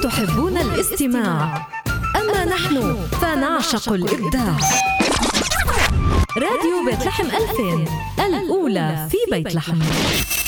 تحبون الاستماع، أما نحن فنعشق الإبداع. راديو بيت لحم 2000، الأولى في بيت لحم.